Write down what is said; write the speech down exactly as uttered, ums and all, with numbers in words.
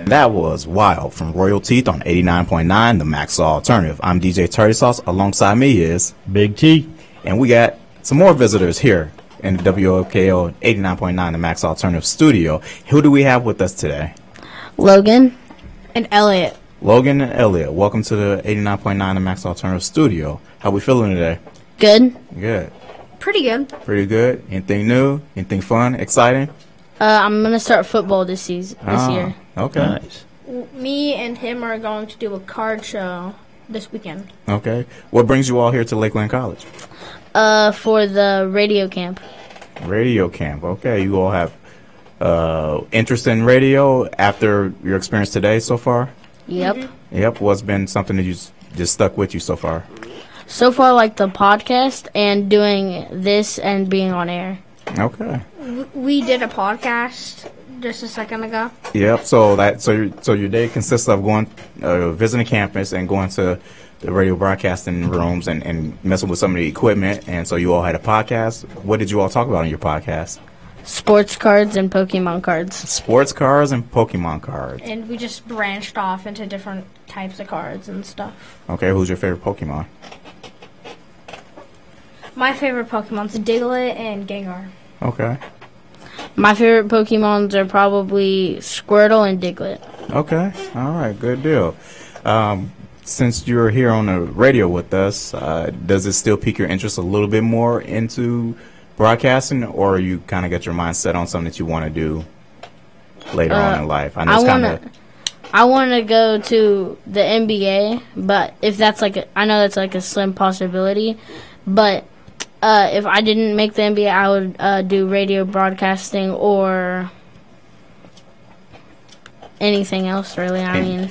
And that was Wild from Royal Teeth on eighty-nine point nine, the Maxwell Alternative. I'm D J Turdy Sauce. Alongside me is Big T. And we got some more visitors here in the W O K O eighty-nine point nine, the Maxwell Alternative studio. Who do we have with us today? Logan and Elliot. Logan and Elliot, welcome to the eighty-nine point nine, the Maxwell Alternative studio. How we feeling today? Good. Good. Pretty good. Pretty good. Anything new? Anything fun? Exciting? Uh, I'm gonna start football this season, this Ah, year. Okay. Nice. Me and him are going to do a card show this weekend. Okay. What brings you all here to Lakeland College? Uh, for the radio camp. Radio camp. Okay. You all have uh, interest in radio after your experience today so far? Yep. Mm-hmm. Yep. What's been something that you s- just stuck with you so far? So far, like the podcast and doing this and being on air. Okay. W- We did a podcast just a second ago. Yep. So that so your so your day consists of going uh, visiting campus and going to the radio broadcasting rooms and, and messing with some of the equipment. And so you all had a podcast. What did you all talk about in your podcast? Sports cards and Pokemon cards. Sports cards and Pokemon cards. And we just branched off into different types of cards and stuff. Okay. Who's your favorite Pokemon? My favorite Pokemon's Diglett and Gengar. Okay. My favorite Pokemons are probably Squirtle and Diglett. Okay. All right. Good deal. Um, since you're here on the radio with us, uh, does it still pique your interest a little bit more into broadcasting, or you kind of got your mind set on something that you want to do later on Uh, in life? I know I it's kind wanna, of I want to go to the N B A, but if that's like, a, I know that's like a slim possibility, but uh, if I didn't make the N B A, I would uh, do radio broadcasting or anything else. Really, I mean,